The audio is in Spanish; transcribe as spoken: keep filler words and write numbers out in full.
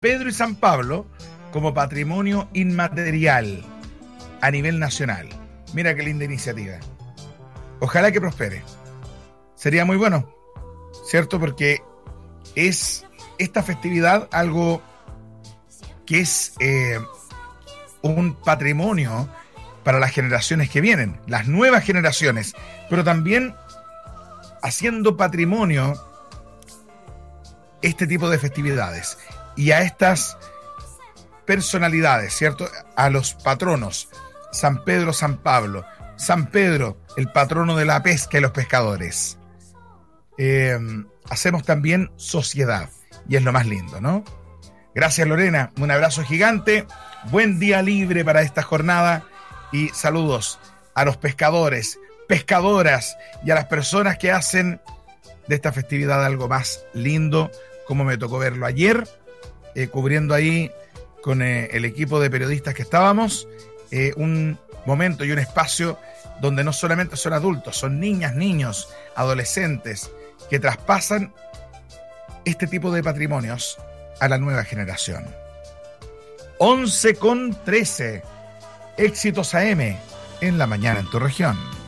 Pedro y San Pablo como patrimonio inmaterial a nivel nacional. Mira qué linda iniciativa. Ojalá que prospere. Sería muy bueno, ¿cierto? Porque es esta festividad algo que es eh, un patrimonio para las generaciones que vienen, las nuevas generaciones, pero también haciendo patrimonio este tipo de festividades y a estas personalidades, ¿cierto? A los patronos, San Pedro, San Pablo, San Pedro, el patrono de la pesca y los pescadores. Eh, hacemos también sociedad y es lo más lindo, ¿no? Gracias, Lorena, un abrazo gigante, buen día libre para esta jornada y saludos a los pescadores, pescadoras y a las personas que hacen de esta festividad algo más lindo, como me tocó verlo ayer, eh, cubriendo ahí con eh, el equipo de periodistas que estábamos, eh, un momento y un espacio donde no solamente son adultos, son niñas, niños, adolescentes, que traspasan este tipo de patrimonios a la nueva generación. once con trece, Éxitos A M en la mañana en tu región.